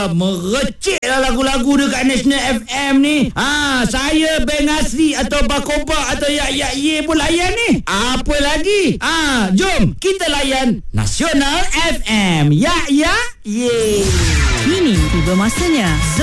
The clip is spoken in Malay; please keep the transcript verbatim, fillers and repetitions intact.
Wah, merecik lah lagu-lagu dekat National F M ni. Ha, saya Beng Asri atau Bakoba atau Yak Yak Ye pun layan ni. Apa lagi? Ha, jom kita layan Nasional F M. Yak Yak Ye. Kini tiba masanya